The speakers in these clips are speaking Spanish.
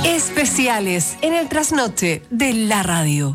Especiales en el trasnoche de la radio.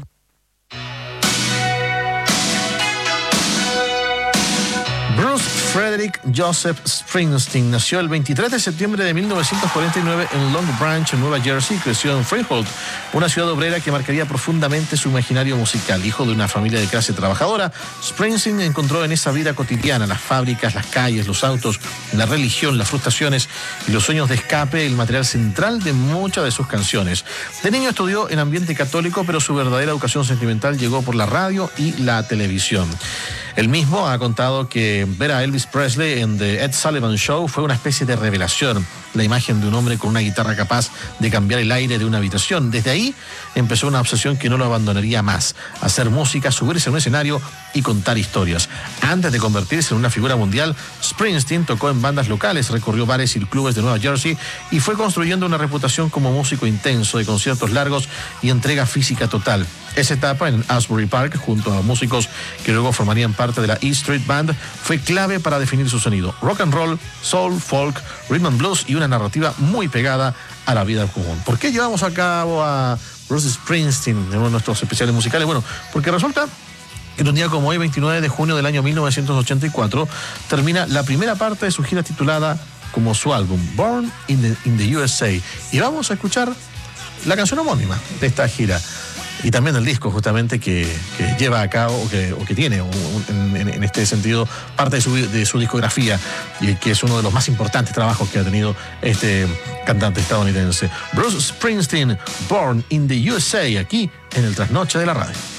Bruce Frederick Joseph Springsteen nació el 23 de septiembre de 1949 en Long Branch, en Nueva Jersey. Creció en Freehold, una ciudad obrera que marcaría profundamente su imaginario musical. Hijo de una familia de clase trabajadora, Springsteen encontró en esa vida cotidiana, las fábricas, las calles, los autos, la religión, las frustraciones y los sueños de escape, el material central de muchas de sus canciones. De niño estudió en ambiente católico, pero su verdadera educación sentimental llegó por la radio y la televisión. Él mismo ha contado que ver a Elvis Presley en The Ed Sullivan Show fue una especie de revelación. La imagen de un hombre con una guitarra capaz de cambiar el aire de una habitación. Desde ahí empezó una obsesión que no lo abandonaría más: hacer música, subirse a un escenario y contar historias. Antes de convertirse en una figura mundial, Springsteen tocó en bandas locales, recorrió bares y clubes de Nueva Jersey y fue construyendo una reputación como músico intenso, de conciertos largos y entrega física total. Esa etapa en Asbury Park, junto a músicos que luego formarían parte de la E Street Band, fue clave para definir su sonido: rock and roll, soul, folk, rhythm and blues y una narrativa muy pegada a la vida común. ¿Por qué llevamos a cabo a Bruce Springsteen en uno de nuestros especiales musicales? Bueno, porque resulta que un día como hoy, 29 de junio del año 1984, termina la primera parte de su gira titulada como su álbum, Born in the USA. Y vamos a escuchar la canción homónima de esta gira. Y también el disco justamente que lleva a cabo o que tiene en este sentido parte de su discografía, y que es uno de los más importantes trabajos que ha tenido este cantante estadounidense. Bruce Springsteen, Born in the USA, aquí en el Trasnoche de la Radio.